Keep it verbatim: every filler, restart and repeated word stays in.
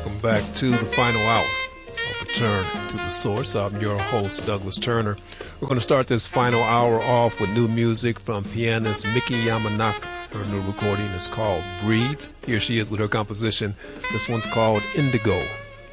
welcome back to the final hour of Return to the Source. I'm your host, Douglas Turner. We're going to start this final hour off with new music from pianist Miki Yamanaka. Her new recording is called Breathe. Here she is with her composition. This one's called Indigo.